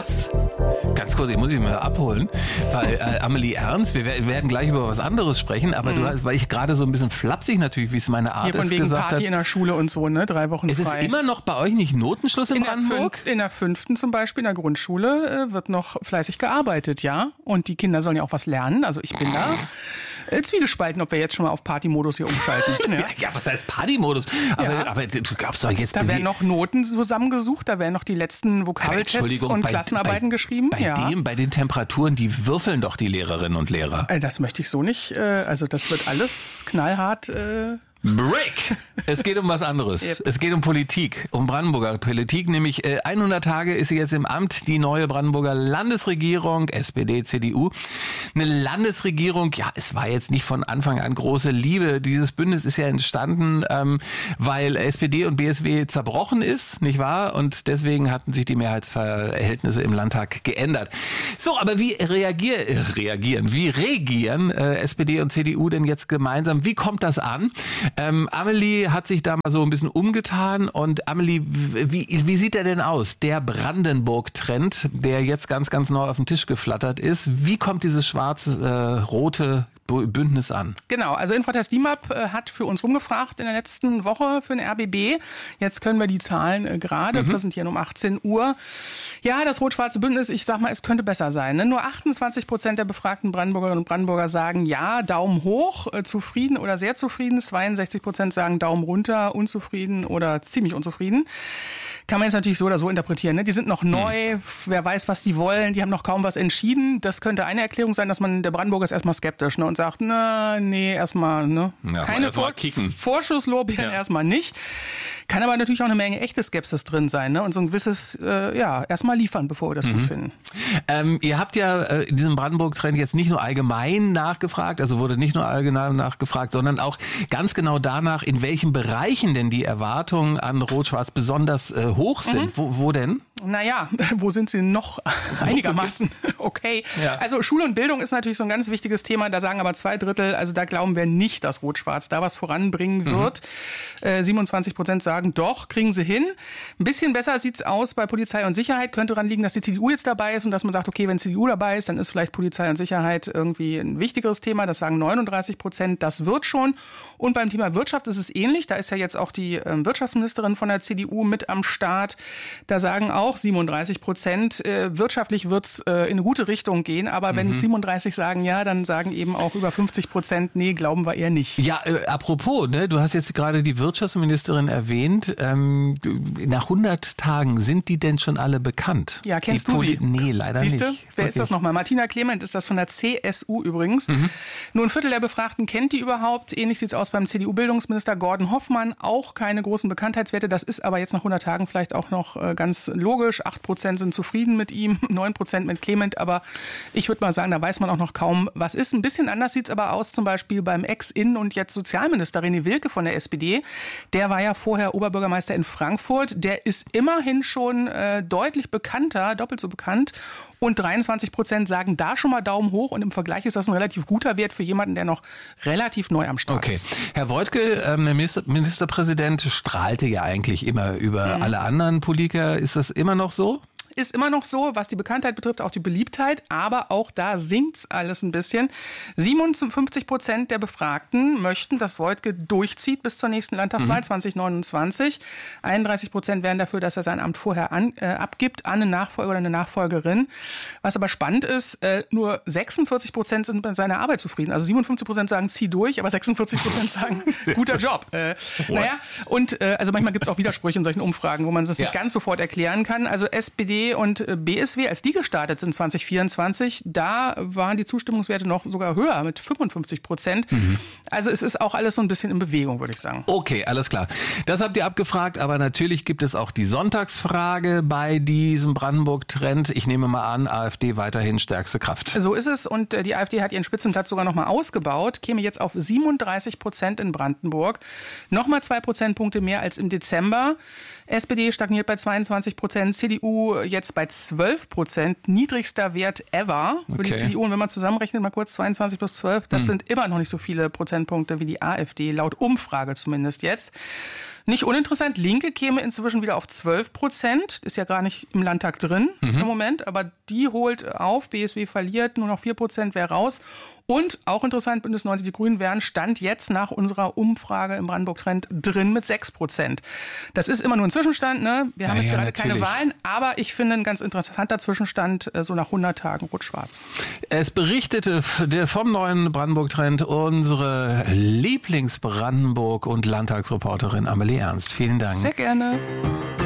was? Ganz kurz, ich muss dich mal abholen, weil Amelie Ernst, wir werden gleich über was anderes sprechen, aber du hast, weil ich gerade so ein bisschen flapsig natürlich, wie es meine Art Hier von ist, wegen gesagt Party habe. in der Schule und so, ne? 3 Wochen Ist frei. es immer noch bei euch nicht Notenschluss in Brandenburg? In der 5. zum Beispiel, in der Grundschule, wird noch fleißig gearbeitet, ja. Und die Kinder sollen ja auch was lernen. Also ich bin da zwiegespalten, ob wir jetzt schon mal auf Partymodus hier umschalten. Ja, was heißt Partymodus? Aber du glaubst doch jetzt... Da werden noch Noten zusammengesucht, da werden noch die letzten Vokabeltests und Klassenarbeiten geschrieben. Bei den Temperaturen, die würfeln doch die Lehrerinnen und Lehrer. Das möchte ich so nicht. Also das wird alles knallhart... Break! Es geht um was anderes. Yep. Es geht um Politik, um Brandenburger Politik. Nämlich 100 Tage ist sie jetzt im Amt, die neue Brandenburger Landesregierung, SPD, CDU. Eine Landesregierung, ja, es war jetzt nicht von Anfang an große Liebe. Dieses Bündnis ist ja entstanden, weil SPD und BSW zerbrochen ist, nicht wahr? Und deswegen hatten sich die Mehrheitsverhältnisse im Landtag geändert. So, aber wie regieren SPD und CDU denn jetzt gemeinsam? Wie kommt das an? Amelie hat sich da mal so ein bisschen umgetan und Amelie, wie sieht der denn aus? Der Brandenburg-Trend, der jetzt ganz, ganz neu auf den Tisch geflattert ist. Wie kommt dieses schwarz-rote Bündnis an? Genau, also Infratest DIMAP hat für uns rumgefragt in der letzten Woche für den RBB. Jetzt können wir die Zahlen gerade präsentieren um 18 Uhr. Ja, das rot-schwarze Bündnis, ich sag mal, es könnte besser sein. Ne? Nur 28% der befragten Brandenburgerinnen und Brandenburger sagen ja, Daumen hoch, zufrieden oder sehr zufrieden. 62% sagen Daumen runter, unzufrieden oder ziemlich unzufrieden. Kann man jetzt natürlich so oder so interpretieren. Ne? Die sind noch neu, wer weiß, was die wollen, die haben noch kaum was entschieden. Das könnte eine Erklärung sein, dass der Brandenburger ist erstmal skeptisch, ne? Und sagt, erstmal, ne? Ja, keine Vorschusslorbeeren erstmal nicht. Kann aber natürlich auch eine Menge echte Skepsis drin sein, ne? Und so ein gewisses, erstmal liefern, bevor wir das gut finden. Ihr habt ja diesen Brandenburg-Trend jetzt nicht nur allgemein nachgefragt, also wurde nicht nur allgemein nachgefragt, sondern auch ganz genau danach, in welchen Bereichen denn die Erwartungen an Rot-Schwarz besonders hoch sind. Wo denn? Naja, wo sind sie noch einigermaßen okay? Ja. Also Schule und Bildung ist natürlich so ein ganz wichtiges Thema. Da sagen aber 2/3, also da glauben wir nicht, dass Rot-Schwarz da was voranbringen wird. 27% sagen, doch, kriegen sie hin. Ein bisschen besser sieht's aus bei Polizei und Sicherheit. Könnte daran liegen, dass die CDU jetzt dabei ist und dass man sagt, okay, wenn CDU dabei ist, dann ist vielleicht Polizei und Sicherheit irgendwie ein wichtigeres Thema. Das sagen 39%, das wird schon. Und beim Thema Wirtschaft ist es ähnlich. Da ist ja jetzt auch die Wirtschaftsministerin von der CDU mit am Start. Da sagen auch 37%, wirtschaftlich wird's in eine gute Richtung gehen. Aber wenn 37 sagen ja, dann sagen eben auch über 50%, nee, glauben wir eher nicht. Ja, apropos, ne, du hast jetzt gerade die Wirtschaftsministerin erwähnt. Nach 100 Tagen, sind die denn schon alle bekannt? Ja, kennst du sie? Nee, leider nicht. Siehste? Wer ist das nochmal? Martina Clement ist das von der CSU übrigens. Nur ein Viertel der Befragten kennt die überhaupt. Ähnlich sieht's aus beim CDU-Bildungsminister Gordon Hoffmann. Auch keine großen Bekanntheitswerte. Das ist aber jetzt nach 100 Tagen vielleicht auch noch ganz logisch. 8% sind zufrieden mit ihm, 9% mit Clement. Aber ich würde mal sagen, da weiß man auch noch kaum, was ist. Ein bisschen anders sieht's aber aus, zum Beispiel beim Ex-Innen- und jetzt Sozialminister René Wilke von der SPD. Der war ja vorher Oberbürgermeister in Frankfurt. Der ist immerhin schon deutlich bekannter, doppelt so bekannt. Und 23% sagen da schon mal Daumen hoch. Und im Vergleich ist das ein relativ guter Wert für jemanden, der noch relativ neu am Start ist. Herr Woidke, Ministerpräsident, strahlte ja eigentlich immer über alle anderen Politiker. Ist das immer noch so? Ist immer noch so, was die Bekanntheit betrifft, auch die Beliebtheit, aber auch da sinkt's alles ein bisschen. 57% der Befragten möchten, dass Woidke durchzieht bis zur nächsten Landtagswahl 2029. 31% wären dafür, dass er sein Amt vorher abgibt an einen Nachfolger oder eine Nachfolgerin. Was aber spannend ist, nur 46% sind mit seiner Arbeit zufrieden. Also 57% sagen, zieh durch, aber 46% sagen, guter Job. Also manchmal gibt's auch Widersprüche in solchen Umfragen, wo man das nicht ganz sofort erklären kann. Also SPD und BSW, als die gestartet sind 2024, da waren die Zustimmungswerte noch sogar höher mit 55%. Also es ist auch alles so ein bisschen in Bewegung, würde ich sagen. Okay, alles klar. Das habt ihr abgefragt, aber natürlich gibt es auch die Sonntagsfrage bei diesem Brandenburg-Trend. Ich nehme mal an, AfD weiterhin stärkste Kraft. So ist es und die AfD hat ihren Spitzenplatz sogar nochmal ausgebaut, käme jetzt auf 37% in Brandenburg. Nochmal 2 Prozentpunkte mehr als im Dezember. SPD stagniert bei 22%, CDU jetzt bei 12%, niedrigster Wert ever für die CDU. Und wenn man zusammenrechnet, mal kurz 22 plus 12, das sind immer noch nicht so viele Prozentpunkte wie die AfD, laut Umfrage zumindest jetzt. Nicht uninteressant, Linke käme inzwischen wieder auf 12%. Ist ja gar nicht im Landtag drin im Moment, aber die holt auf. BSW verliert, nur noch 4% wäre raus. Und auch interessant, Bündnis 90 Die Grünen wären Stand jetzt nach unserer Umfrage im Brandenburg-Trend drin mit 6%. Das ist immer nur ein Zwischenstand, ne? Wir haben jetzt gerade keine Wahlen, aber ich finde ein ganz interessanter Zwischenstand, so nach 100 Tagen rot-schwarz. Es berichtete vom neuen Brandenburg-Trend unsere Lieblings-Brandenburg- und Landtagsreporterin Amelie Ernst. Vielen Dank. Sehr gerne.